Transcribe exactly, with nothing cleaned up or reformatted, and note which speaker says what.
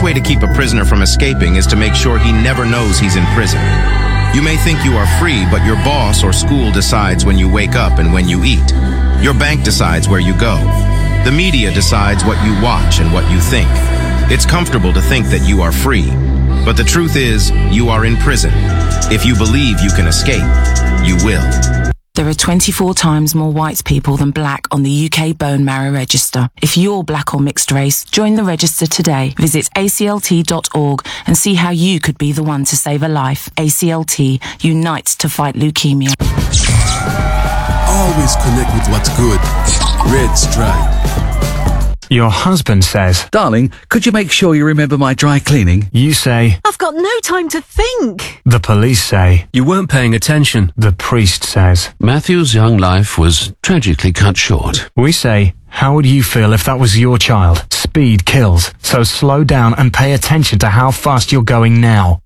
Speaker 1: way to keep a prisoner from escaping is to make sure he never knows he's in prison. You may think you are free, but your boss or school decides when you wake up and when you eat. Your bank decides where you go. The media decides what you watch and what you think. It's comfortable to think that you are free, but the truth is, you are in prison. If you believe you can escape, you will.
Speaker 2: There are twenty-four times more white people than black on the U K Bone Marrow Register. If you're black or mixed race, join the register today. Visit A C L T dot org and see how you could be the one to save a life. A C L T unites to fight leukemia.
Speaker 3: Always connect with what's good. Red Stripe.
Speaker 4: Your husband says,
Speaker 5: "Darling, could you make sure you remember my dry cleaning?"
Speaker 4: You say,
Speaker 6: "I've got no time to think."
Speaker 4: The police say,
Speaker 7: "You weren't paying attention."
Speaker 4: The priest says,
Speaker 8: "Matthew's young life was tragically cut short."
Speaker 4: We say, "How would you feel if that was your child? Speed kills, so slow down and pay attention to how fast you're going now."